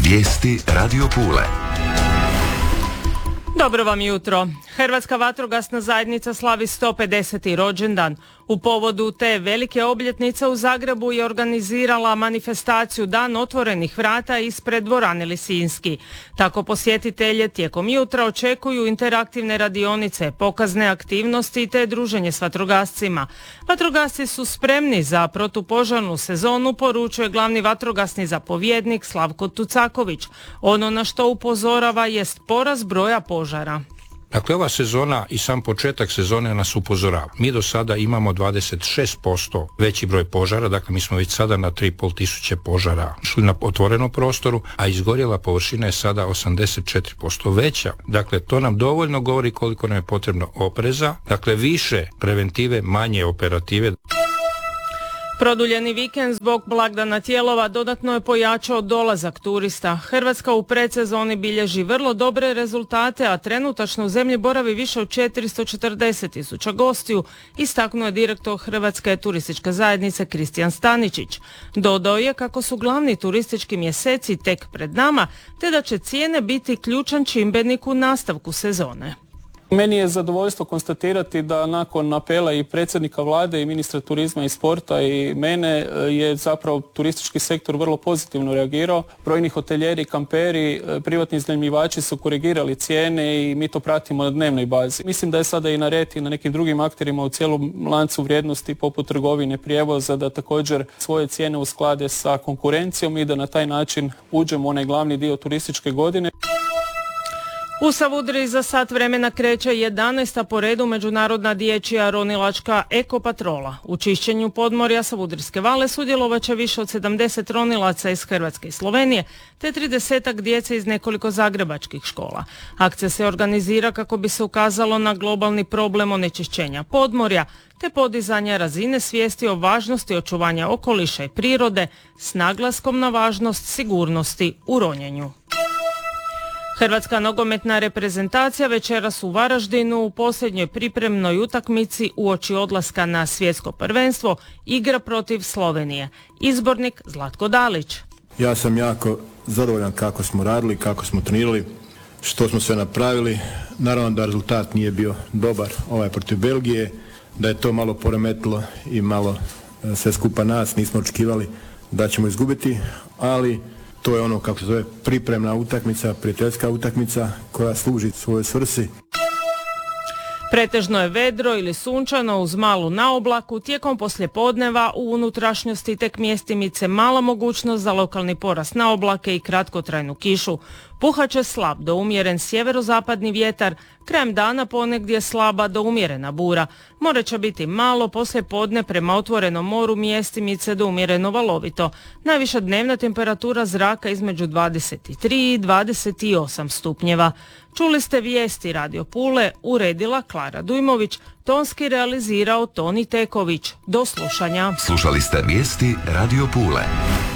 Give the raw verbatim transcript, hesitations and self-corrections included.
Vijesti Radio Pule. Dobro vam jutro. Hrvatska vatrogasna zajednica slavi sto pedeseti rođendan. U povodu te velike obljetnice u Zagrebu je organizirala manifestaciju Dan otvorenih vrata ispred dvorane Lisinski. Tako posjetitelje tijekom jutra očekuju interaktivne radionice, pokazne aktivnosti te druženje s vatrogascima. Vatrogasci su spremni za protupožarnu sezonu, poručuje glavni vatrogasni zapovjednik Slavko Tucaković. Ono na što upozorava jest porast broja požara. Dakle, ova sezona i sam početak sezone nas upozorava. Mi do sada imamo dvadeset šest posto veći broj požara, dakle mi smo već sada na tri i pol tisuće požara šli na otvorenom prostoru, a izgorjela površina je sada osamdeset četiri posto veća. Dakle, to nam dovoljno govori koliko nam je potrebno opreza, dakle više preventive, manje operative. Produljeni vikend zbog blagdana Tijelova dodatno je pojačao dolazak turista. Hrvatska u predsezoni bilježi vrlo dobre rezultate, a trenutačno u zemlji boravi više od četiristo četrdeset tisuća gostiju, istaknuo je direktor Hrvatske turističke zajednice Kristijan Staničić. Dodao je kako su glavni turistički mjeseci tek pred nama, te da će cijene biti ključan čimbenik u nastavku sezone. Meni je zadovoljstvo konstatirati da nakon apela i predsjednika vlade i ministra turizma i sporta i mene je zapravo turistički sektor vrlo pozitivno reagirao. Brojni hotelijeri, kamperi, privatni iznajmljivači su korigirali cijene i mi to pratimo na dnevnoj bazi. Mislim da je sada i na red i na nekim drugim akterima u cijelom lancu vrijednosti poput trgovine, prijevoza da također svoje cijene usklade sa konkurencijom i da na taj način uđemo u onaj glavni dio turističke godine. U Savudriji za sat vremena kreće jedanaesta po redu međunarodna dječja ronilačka Eko patrola. U čišćenju podmorja Savudrijske vale sudjelovat će više od sedamdeset ronilaca iz Hrvatske i Slovenije, te tridesetak djece iz nekoliko zagrebačkih škola. Akcija se organizira kako bi se ukazalo na globalni problem onečišćenja podmorja, te podizanja razine svijesti o važnosti očuvanja okoliša i prirode s naglaskom na važnost sigurnosti u ronjenju. Hrvatska nogometna reprezentacija večeras u Varaždinu u posljednjoj pripremnoj utakmici uoči odlaska na svjetsko prvenstvo igra protiv Slovenije. Izbornik Zlatko Dalić. Ja sam jako zadovoljan kako smo radili, kako smo trenirali, što smo sve napravili. Naravno da rezultat nije bio dobar ovaj protiv Belgije, da je to malo poremetilo i malo sve skupa nas, nismo očekivali da ćemo izgubiti, ali to je ono, kako se zove, pripremna utakmica, prijateljska utakmica koja služi svojoj svrsi. Pretežno je vedro ili sunčano uz malu naoblaku, tijekom poslijepodneva u unutrašnjosti tek mjestimice mala mogućnost za lokalni porast naoblake i kratkotrajnu kišu. Puhat će slab do umjeren sjeverozapadni vjetar, krajem dana ponegdje slaba do umjerena bura. More će biti malo, poslijepodne prema otvorenom moru mjestimice do umjereno valovito. Najviša dnevna temperatura zraka između dvadeset tri i dvadeset osam stupnjeva. Čuli ste vijesti Radio Pule, uredila Klara Dujmović, tonski realizirao Toni Teković. Do slušanja. Slušali ste vijesti Radio Pule.